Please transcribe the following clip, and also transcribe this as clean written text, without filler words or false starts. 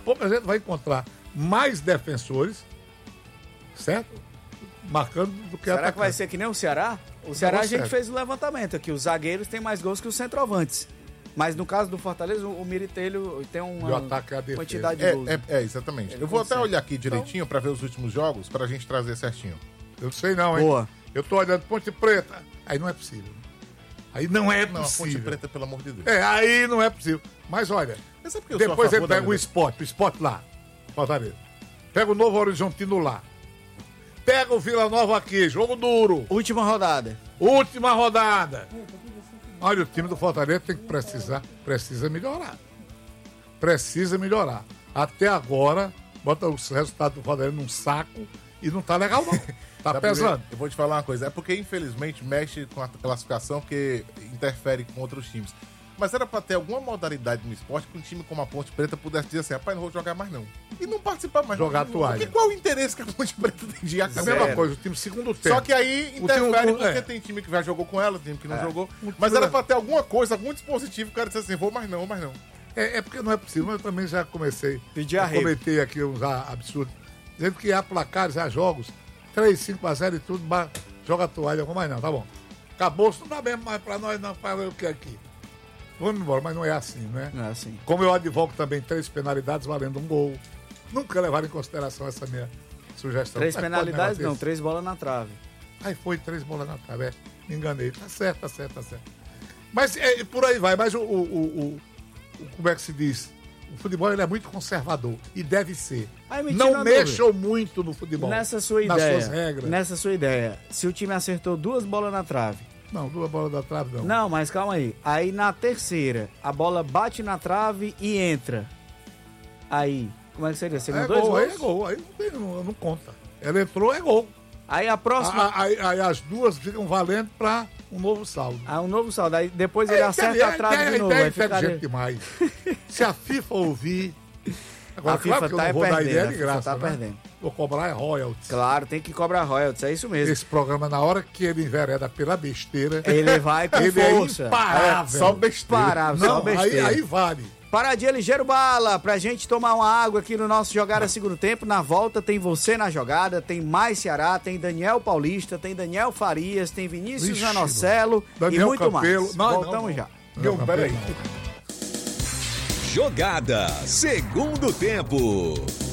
pouco a gente vai encontrar mais defensores, certo? Marcando do que Será atacando. que vai ser que nem o Ceará? O Ceará a gente fez o levantamento aqui. Os zagueiros têm mais gols que os centroavantes. Mas no caso do Fortaleza, o Militelho tem uma quantidade de gols. Exatamente. Eu vou até olhar aqui direitinho pra ver os últimos jogos, pra gente trazer certinho. Eu não sei não, hein? Boa. Eu tô olhando Ponte Preta. Aí não é possível. Aí não é Não, possível. Ponte Preta, pelo amor de Deus. Aí não é possível. Mas olha, Mas sabe que eu sou a depois ele favor pega o Sport lá, Fortaleza. Pega o Novo Horizontino lá. Pega o Vila Nova aqui, jogo duro. Última rodada. Última rodada. Olha, o time do Fortaleza precisa melhorar. Precisa melhorar. Até agora, bota os resultados do Fortaleza num saco e não tá legal não. Tá Sabe, pesando. Eu vou te falar uma coisa. É porque, infelizmente, mexe com a classificação, porque interfere com outros times. Mas era pra ter alguma modalidade no esporte que um time como a Ponte Preta pudesse dizer assim, rapaz, não vou jogar mais não. E não participar mais. Jogar não. toalha. Porque qual o interesse que a Ponte Preta tem de ir a É a mesma coisa, o time segundo tempo. Só que aí O interfere time- porque é. tem time que já jogou com ela, tem time que não jogou. O Mas time- era pra ter alguma coisa, algum dispositivo que o cara disse assim, vou mais não. É porque não é possível, mas eu também já comecei. Pedir eu arrego. comentei aqui uns absurdos. Dizendo que há placares, há jogos, 3, 5-0 e tudo, joga a toalha, vamos mais não, tá bom. Acabou, isso não dá mesmo mais pra nós não fazer o que aqui. Vamos embora, mas não é assim, né? Não é assim. Como eu advogo também 3 penalidades valendo um gol. Nunca levaram em consideração essa minha sugestão. 3 Mas pode penalidades negócio não, desse? 3 bolas na trave. Aí foi 3 bolas na trave, me enganei. Tá certo. Mas por aí vai, mas como é que se diz? O futebol ele é muito conservador e deve ser. Aí me tira Não uma mexam muito no futebol. Nessa sua nas ideia, suas regras. nessa sua ideia, se o time acertou 2 bolas na trave, Não, 2 bolas da trave não. não, mas calma aí. Aí na terceira, a bola bate na trave e entra. Aí, como é que seria? Seriam É 2 gol, gols? aí é gol, aí não conta. Ela entrou, é gol. Aí a próxima. Aí as duas ficam valendo para um novo saldo. Ah, um novo saldo. Aí depois ele acerta a trave de novo. É Aí ficaria... inteligente demais. Se a FIFA ouvir... Agora, A FIFA claro que eu tá não vou dar perdendo, ideia a de FIFA graça, tá né? perdendo. Vou cobrar royalties. Claro, tem que cobrar royalties, é isso mesmo. Esse programa, na hora que ele envereda pela besteira... Ele vai com ele força. é imparável. Só besteira. Parável, só Não, besteira. aí vale. Paradinha ligeiro bala, pra gente tomar uma água aqui no nosso Jogada Segundo Tempo. Na volta tem você na jogada, tem mais Ceará, tem Daniel Paulista, tem Daniel Farias, tem Vinícius Vixe, Janocelo e Daniel muito Campelo. mais. Não, Voltamos já. Não, peraí. Jogada Segundo Tempo.